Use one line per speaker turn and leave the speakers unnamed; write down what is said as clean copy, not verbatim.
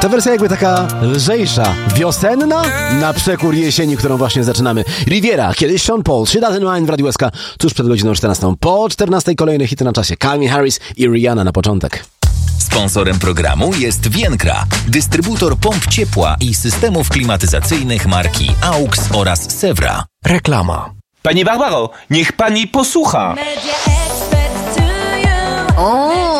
Ta wersja jakby taka lżejsza, wiosenna, na przekór jesieni, którą właśnie zaczynamy. Riviera, kiedyś Sean Paul, 3 Daty Wine w Radiu SK, tuż przed godziną 14. Po 14 kolejne hity na czasie. Calvin Harris i Rihanna na początek.
Sponsorem programu jest Vienkra, dystrybutor pomp ciepła i systemów klimatyzacyjnych marki AUX oraz Sewra. Reklama.
Pani Barbaro, niech pani posłucha.
O,